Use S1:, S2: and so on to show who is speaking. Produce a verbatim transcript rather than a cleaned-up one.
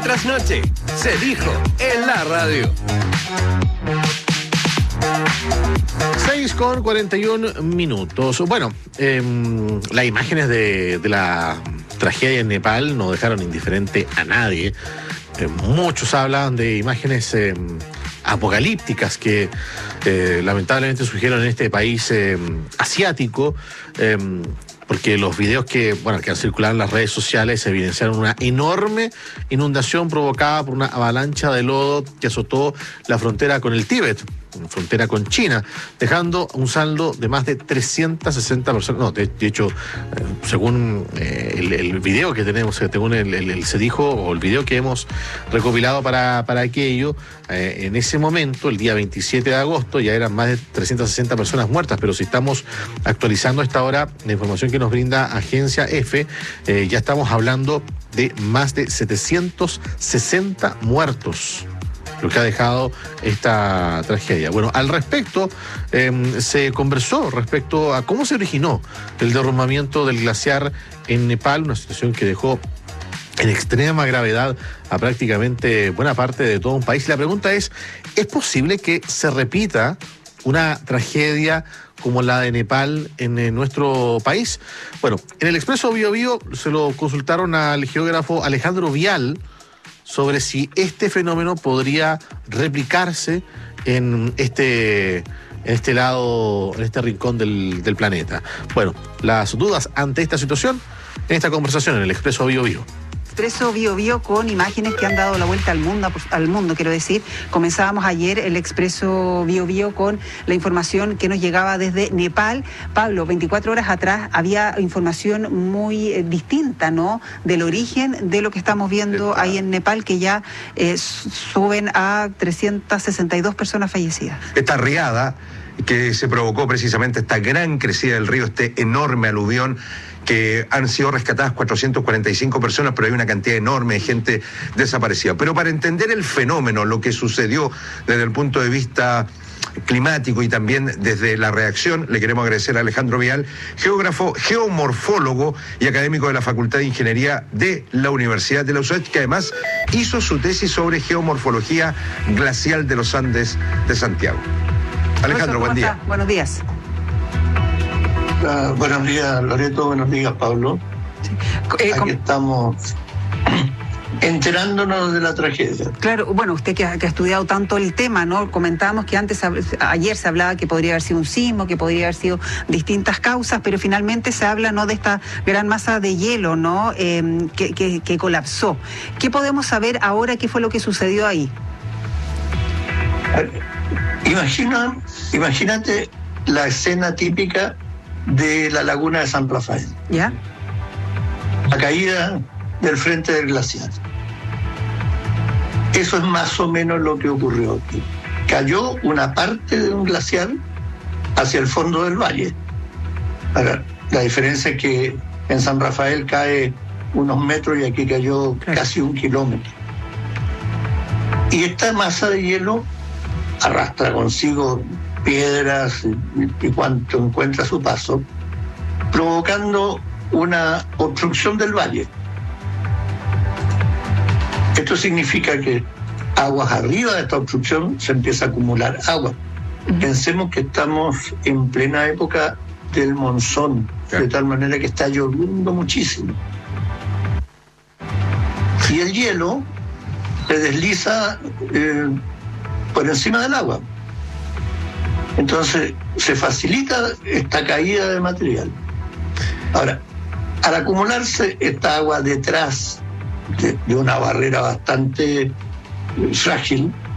S1: trasnoche. Se dijo en la radio.
S2: seis con cuarenta y un minutos. Bueno, eh, las imágenes de, de la tragedia en Nepal no dejaron indiferente a nadie. Eh, muchos hablan de imágenes eh, apocalípticas que eh, lamentablemente surgieron en este país eh, asiático. Eh, porque los videos que, bueno, que han circulado en las redes sociales evidenciaron una enorme inundación provocada por una avalancha de lodo que azotó la frontera con el Tíbet, frontera con China, dejando un saldo de más de trescientas sesenta personas. No, de, de hecho, eh, según eh, el, el video que tenemos, según el, el, el se dijo, o el video que hemos recopilado para, para aquello, eh, en ese momento, el día veintisiete de agosto, ya eran más de trescientas sesenta personas muertas, pero si estamos actualizando a esta hora la información que nos brinda Agencia F, eh, ya estamos hablando de más de setecientos sesenta muertos, lo que ha dejado esta tragedia. Bueno, al respecto, eh, se conversó respecto a cómo se originó el derrumbamiento del glaciar en Nepal, una situación que dejó en extrema gravedad a prácticamente buena parte de todo un país. La pregunta es, ¿es posible que se repita una tragedia como la de Nepal en, en nuestro país? Bueno, en el Expreso Bio Bio se lo consultaron al geógrafo Alejandro Vial sobre si este fenómeno podría replicarse en este, en este lado, en este rincón del, del planeta. Bueno, las dudas ante esta situación en esta conversación en el Expreso Bio Bio.
S3: Expreso Bio Bio con imágenes que han dado la vuelta al mundo, al mundo, quiero decir. Comenzábamos ayer el Expreso Bio Bio con la información que nos llegaba desde Nepal. Pablo, veinticuatro horas atrás había información muy eh, distinta, ¿no? Del origen de lo que estamos viendo ahí en Nepal, que ya eh, suben a trescientas sesenta y dos personas fallecidas.
S4: Esta riada que se provocó precisamente esta gran crecida del río, este enorme aluvión, que han sido rescatadas cuatrocientas cuarenta y cinco personas, pero hay una cantidad enorme de gente desaparecida. Pero para entender el fenómeno, lo que sucedió desde el punto de vista climático y también desde la reacción, le queremos agradecer a Alejandro Vial, geógrafo, geomorfólogo y académico de la Facultad de Ingeniería de la Universidad de la U S A C, que además hizo su tesis sobre geomorfología glacial de los Andes de Santiago. Alejandro, buen día.
S3: Está? Buenos días.
S5: Uh, buenos días, Loreto. Buenos días, Pablo.
S3: Sí. Eh,
S5: Aquí estamos enterándonos de la tragedia.
S3: Claro, bueno, usted que ha, que ha estudiado tanto el tema, ¿no? Comentábamos que antes, ayer se hablaba que podría haber sido un sismo, que podría haber sido distintas causas, pero finalmente se habla, ¿no?, de esta gran masa de hielo, ¿no?, eh, que, que, que colapsó. ¿Qué podemos saber ahora? ¿Qué fue lo que sucedió ahí?
S5: Imagina, imagínate la escena típica de la laguna de San Rafael.
S3: ¿Ya?
S5: La caída del frente del glaciar. Eso es más o menos lo que ocurrió aquí. Cayó una parte de un glaciar hacia el fondo del valle. Ahora, la diferencia es que en San Rafael cae unos metros y aquí cayó claro, casi un kilómetro. Y esta masa de hielo arrastra consigo piedras y, y cuanto encuentra a su paso, provocando una obstrucción del valle. Esto significa que aguas arriba de esta obstrucción se empieza a acumular agua. Uh-huh. Pensemos que estamos en plena época del monzón, de tal manera que está lloviendo muchísimo. Y el hielo se desliza eh, por encima del agua. Entonces se facilita esta caída de material. Ahora, al acumularse esta agua detrás de, de una barrera bastante frágil,